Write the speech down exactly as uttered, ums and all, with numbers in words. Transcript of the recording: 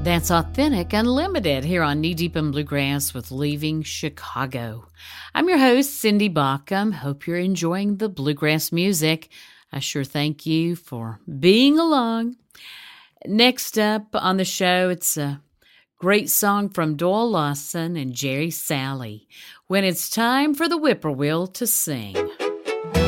That's Authentic Unlimited here on Knee Deep in Bluegrass with Leaving Chicago. I'm your host, Cindy Baucom. Hope you're enjoying the bluegrass music. I sure thank you for being along. Next up on the show, it's a great song from Doyle Lawson and Jerry Salley, When It's Time for the Whippoorwill to Sing.